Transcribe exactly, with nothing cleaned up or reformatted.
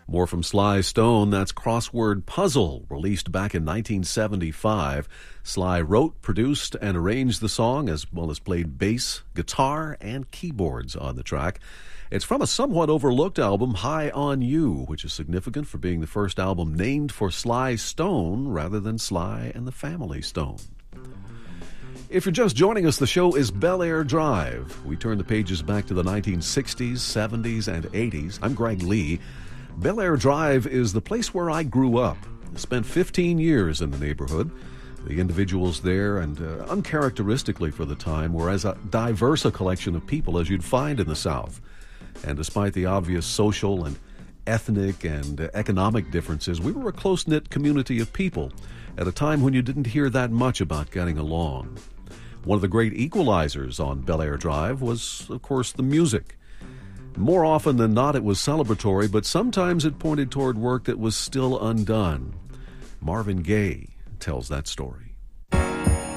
More from Sly Stone, that's Crossword Puzzle, released back in nineteen seventy-five. Sly wrote, produced, and arranged the song, as well as played bass, guitar, and keyboards on the track. It's from a somewhat overlooked album, High on You, which is significant for being the first album named for Sly Stone rather than Sly and the Family Stone. If you're just joining us, the show is Bel Air Drive. We turn the pages back to the nineteen sixties, seventies, and eighties. I'm Greg Lee. Bel Air Drive is the place where I grew up. I spent fifteen years in the neighborhood. The individuals there, and uh, uncharacteristically for the time, were as a diverse a collection of people as you'd find in the South. And despite the obvious social and ethnic and uh, economic differences, we were a close-knit community of people at a time when you didn't hear that much about getting along. One of the great equalizers on Bel Air Drive was, of course, the music. More often than not, it was celebratory, but sometimes it pointed toward work that was still undone. Marvin Gaye tells that story.